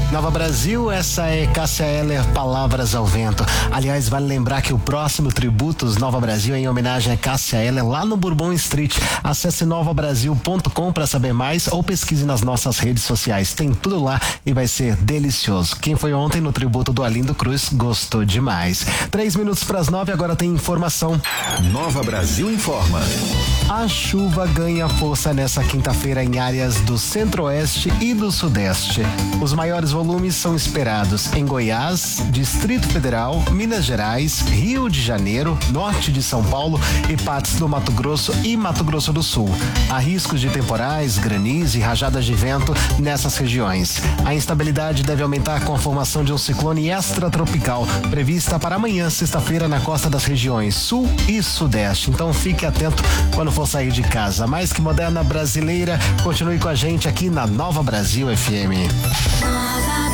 Nova Brasil, essa é Cássia Eller, Palavras ao Vento. Aliás, vale lembrar que o próximo Tributos Nova Brasil é em homenagem a Cássia Eller lá no Bourbon Street. Acesse novabrasil.com para saber mais ou pesquise nas nossas redes sociais. Tem tudo lá e vai ser delicioso. Quem foi ontem no tributo do Arlindo Cruz gostou demais. 8:03, agora tem informação. Nova Brasil informa. A chuva ganha força nessa quinta-feira em áreas do Centro-Oeste e do Sudeste. Os maiores volumes são esperados em Goiás, Distrito Federal, Minas Gerais, Rio de Janeiro, Norte de São Paulo e partes do Mato Grosso e Mato Grosso do Sul. Há riscos de temporais, granizo e rajadas de vento nessas regiões. A instabilidade deve aumentar com a formação de um ciclone extratropical prevista para amanhã, sexta-feira, na costa das regiões Sul e Sudeste. Então fique atento quando for sair de casa. Mais que moderna brasileira, continue com a gente aqui na Nova Brasil FM. Nova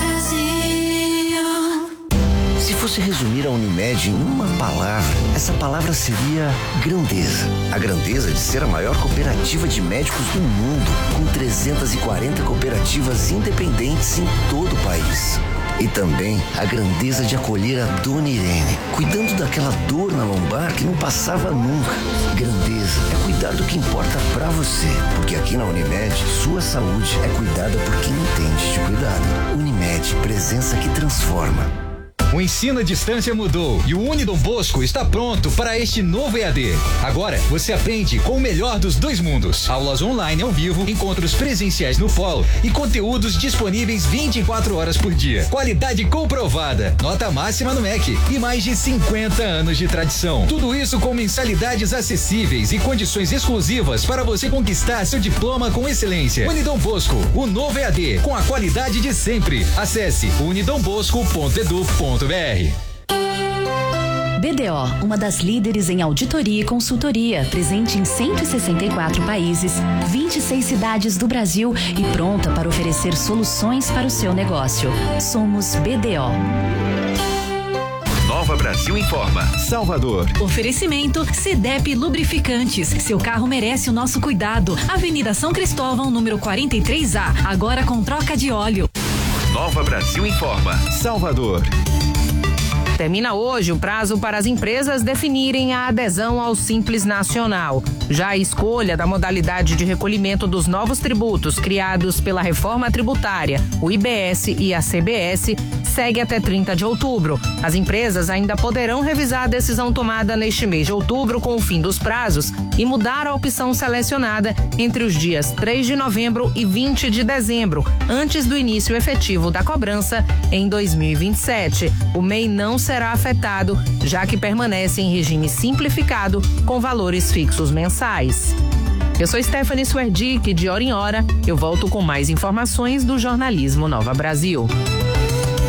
Brasil. Se fosse resumir a Unimed em uma palavra, essa palavra seria grandeza. A grandeza de ser a maior cooperativa de médicos do mundo, com 340 cooperativas independentes em todo o país. E também a grandeza de acolher a Dona Irene, cuidando daquela dor na lombar que não passava nunca. Grandeza é cuidar do que importa pra você, porque aqui na Unimed, sua saúde é cuidada por quem entende de cuidado. Unimed, presença que transforma. O ensino à distância mudou e o Unidom Bosco está pronto para este novo EAD. Agora você aprende com o melhor dos dois mundos. Aulas online ao vivo, encontros presenciais no polo e conteúdos disponíveis 24 horas por dia. Qualidade comprovada, nota máxima no MEC e mais de 50 anos de tradição. Tudo isso com mensalidades acessíveis e condições exclusivas para você conquistar seu diploma com excelência. Unidom Bosco, o novo EAD, com a qualidade de sempre. Acesse unidombosco.edu.br. BDO, uma das líderes em auditoria e consultoria, presente em 164 países, 26 cidades do Brasil e pronta para oferecer soluções para o seu negócio. Somos BDO. Nova Brasil informa. Salvador. Oferecimento CEDEP Lubrificantes. Seu carro merece o nosso cuidado. Avenida São Cristóvão, número 43A. Agora com troca de óleo. Nova Brasil informa. Salvador. Termina hoje o prazo para as empresas definirem a adesão ao Simples Nacional. Já a escolha da modalidade de recolhimento dos novos tributos criados pela reforma tributária, o IBS e a CBS, segue até 30 de outubro. As empresas ainda poderão revisar a decisão tomada neste mês de outubro com o fim dos prazos e mudar a opção selecionada entre os dias 3 de novembro e 20 de dezembro, antes do início efetivo da cobrança em 2027. O MEI não será afetado, já que permanece em regime simplificado com valores fixos mensais. Eu sou Stephanie Swerdick, de hora em hora eu volto com mais informações do jornalismo Nova Brasil.